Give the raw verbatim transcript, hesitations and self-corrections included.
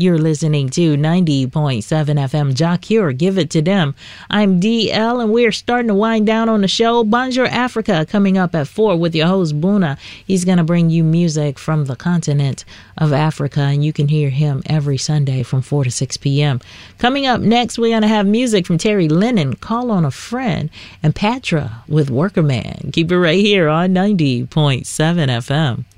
You're listening to ninety point seven F M Jah Cure. Give it to them. I'm D L, and we're starting to wind down on the show. Bonjour Africa coming up at four with your host Buna. He's going to bring you music from the continent of Africa, and you can hear him every Sunday from four to six p.m. Coming up next, we're going to have music from Terry Lennon, Call on a Friend, and Patra with Worker Man. Keep it right here on ninety point seven F M.